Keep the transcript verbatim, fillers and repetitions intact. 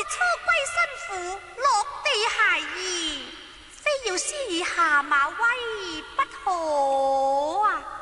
初歸新婦，落地孩兒，非要施以下馬威不可啊！